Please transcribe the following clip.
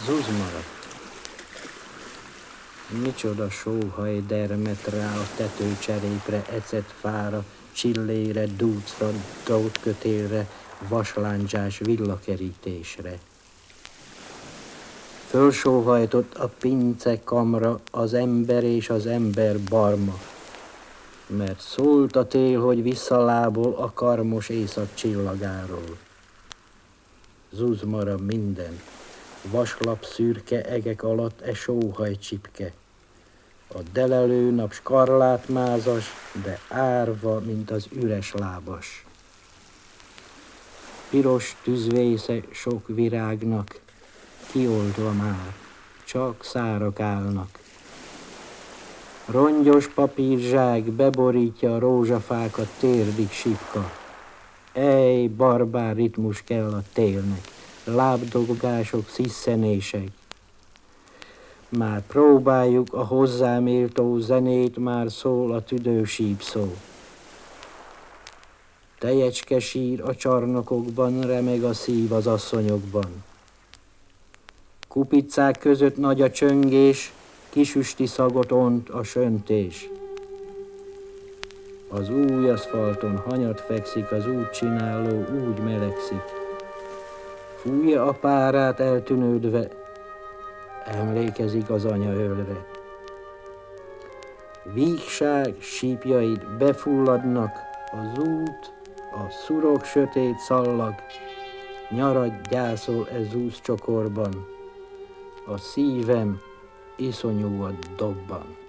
Zuzmara. Micsoda sóhaj dermet rá a tetőcserépre, ecetfára, csillére, dúcra, drótkötélre, vaslándzsás villakerítésre. Fölsóhajtott a pincekamra, az ember és az ember barma, mert szólt a tél, hogy visszalábol a karmos éjszak csillagáról. Zuzmara minden, vaslap szürke egek alatt sóhaj csipke. A delelő nap skarlátmázas, de árva, mint az üres lábas. Piros tűzvésze sok virágnak, kioldva már, csak szárak állnak. Rongyos papírzsák beborítja a rózsafákat, térdig sipka. Ej, barbár ritmus kell a télnek, lábdobgások, sziszenések. Már próbáljuk a hozzám éltó zenét, már szól a tüdő sípszó. Tejecske sír a csarnokokban, remeg a szív az asszonyokban. Kupicák között nagy a csöngés, kisüsti szagot ont a söntés. Az új aszfalton hanyat fekszik, az útcsináló úgy melegszik. Fújja a párát eltűnődve, emlékezik az anyaölre. Vígság sípjaid befulladnak, az út, a szurok sötét szallag, nyarad gyászol zúz csokorban, a szívem iszonyúan dobban.